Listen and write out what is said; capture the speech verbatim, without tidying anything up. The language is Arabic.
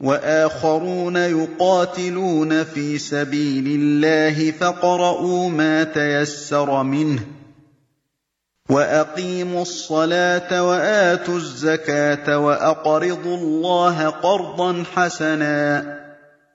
وآخرون يقاتلون في سبيل الله فاقرءوا ما تيسر منه وأقيموا الصلاة وآتوا الزكاة وأقرضوا الله قرضا حسنا